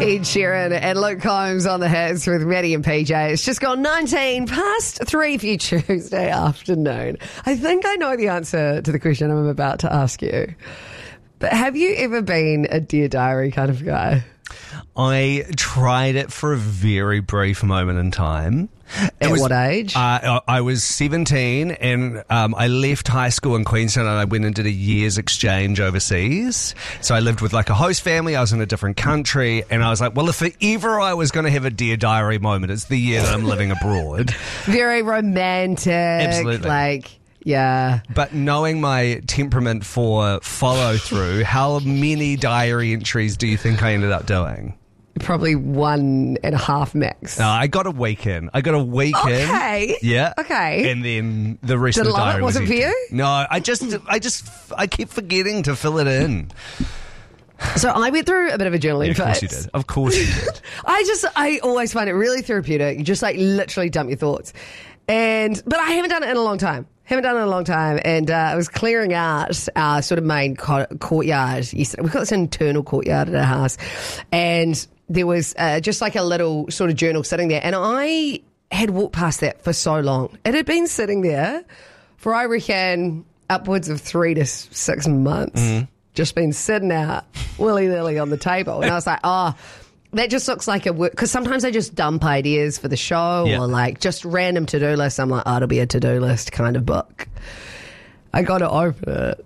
Ed Sheeran and Luke Combs on the hits with Maddie and PJ. It's just gone 19 past 3 for you Tuesday afternoon. I think I know the answer to the question I'm about to ask you. But have you ever been a Dear Diary kind of guy? I tried it for a very brief moment in time. At what age? I was 17 and I left high school in Queensland and I went and did a year's exchange overseas. So I lived with like a host family. I was in a different country and I was like, well, if ever I was going to have a Dear Diary moment, it's the year that I'm living abroad. Very romantic. Absolutely. Yeah. But knowing my temperament for follow through, how many diary entries do you think I ended up doing? Probably 1.5 max. No, I got a week in. Okay. Yeah. Okay. And then the rest Did of the a lot diary was it for empty. you? No, I kept forgetting to fill it in. So I went through a bit of a journaling Of course phase. you did. Of course you did. I always find it really therapeutic. You just like literally dump your thoughts. But I haven't done it in a long time. And I was clearing out our sort of main courtyard yesterday. We've got this internal courtyard at our house. And there was just like a little sort of journal sitting there. And I had walked past that for so long. It had been sitting there for, I reckon, upwards of 3 to 6 months. Mm-hmm. Just been sitting out willy-nilly on the table. And I was like, that just looks like a work, because sometimes I just dump ideas for the show or like just random to-do lists. I'm like, it'll be a to-do list kind of book. I got to open it.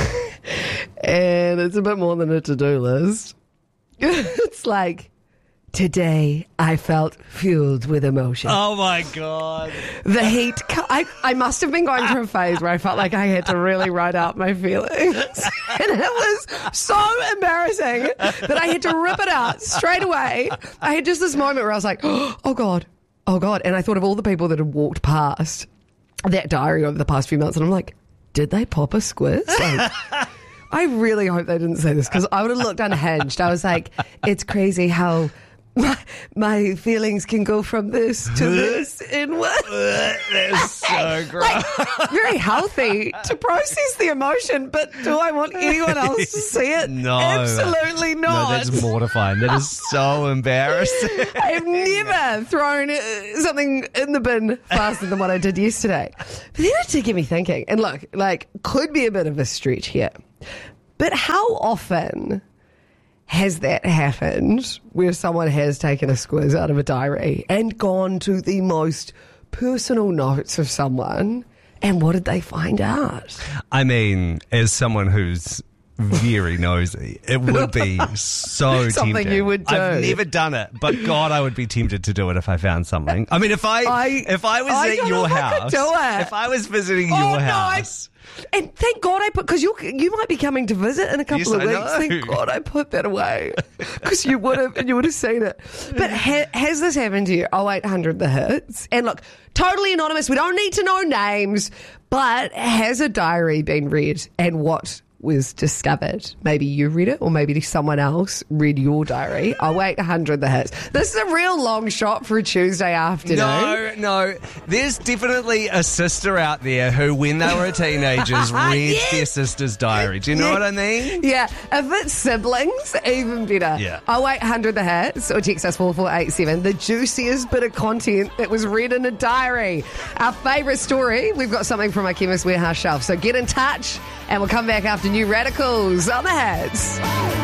And it's a bit more than a to-do list. It's like, today I felt fueled with emotion. Oh my God. The heat. I must have been going through a phase where I felt like I had to really write out my feelings. And it was so embarrassing that I had to rip it out straight away. I had just this moment where I was like, oh God. And I thought of all the people that had walked past that diary over the past few months. And I'm like, did they pop a squiz? Like, I really hope they didn't say this because I would have looked unhinged. I was like, it's crazy how my feelings can go from this to this in what? That's so gross. Like, very healthy to process the emotion, but do I want anyone else to see it? No. Absolutely not. No, that's mortifying. That is so embarrassing. I've never thrown something in the bin faster than what I did yesterday. But then it did get me thinking. And look, like, could be a bit of a stretch here. But how often has that happened where someone has taken a squiz out of a diary and gone to the most personal notes of someone, and what did they find out? I mean, as someone who's very nosy, it would be so something tempting. you would do. I've never done it, but God, I would be tempted to do it if I found something. I mean, if I was at your house, if I was visiting your house. And thank God I put, because you might be coming to visit in a couple of weeks. Know. Thank God I put that away because you would have seen it. But has this happened to you? 0800 the hits. And look, totally anonymous. We don't need to know names. But has a diary been read and what was discovered? Maybe you read it or maybe someone else read your diary. 0800 the hits. This is a real long shot for a Tuesday afternoon. No. There's definitely a sister out there who, when they were teenagers, read their sister's diary. Do you know what I mean? Yeah. If it's siblings, even better. Yeah. 0800 the hits or text us 4487. The juiciest bit of content that was read in a diary. Our favourite story. We've got something from our Chemist Warehouse shelf. So get in touch and we'll come back after New Radicals on the hits.